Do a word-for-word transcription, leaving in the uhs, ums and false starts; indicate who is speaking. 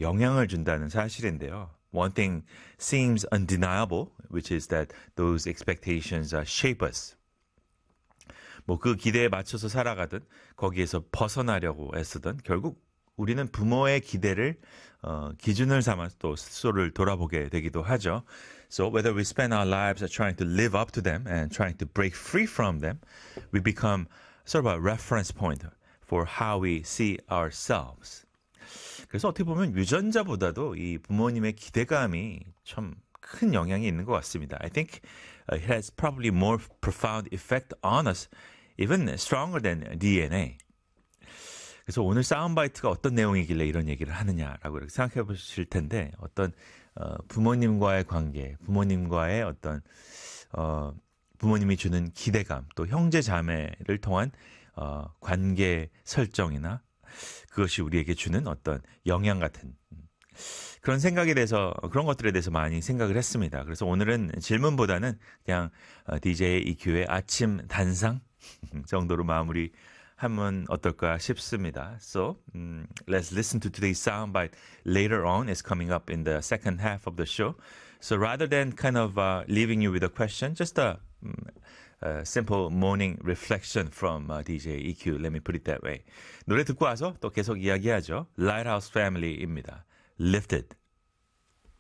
Speaker 1: 영향을 준다는 사실인데요. One thing seems undeniable, which is that those expectations uh, shape us. 뭐 그 기대에 맞춰서 살아가든 거기에서 벗어나려고 애쓰든 결국 우리는 부모의 기대를 어, 기준을 삼아서 또 스스로를 돌아보게 되기도 하죠. So whether we spend our lives trying to live up to them and trying to break free from them, we become sort of a reference point for how we see ourselves. 그래서 어떻게 보면 유전자보다도 이 부모님의 기대감이 참 큰 영향이 있는 것 같습니다. I think it has probably more profound effect on us, even stronger than 디엔에이. 그래서 오늘 사운드바이트가 어떤 내용이길래 이런 얘기를 하느냐라고 이렇게 생각해 보실 텐데 어떤 어, 부모님과의 관계, 부모님과의 어떤 어, 부모님이 주는 기대감, 또 형제 자매를 통한 어, 관계 설정이나 그것이 우리에게 주는 어떤 영향 같은 그런 생각에 대해서 그런 것들에 대해서 많이 생각을 했습니다. 그래서 오늘은 질문보다는 그냥 디제이 이큐의 아침 단상 정도로 마무리하면 어떨까 싶습니다. So um, let's listen to today's soundbite later on. It's coming up in the second half of the show. So rather than kind of uh, leaving you with a question, just a, a simple morning reflection from uh, 디제이 이큐. Let me put it that way. 노래 듣고 와서 또 계속 이야기하죠. Lighthouse Family입니다. Lifted.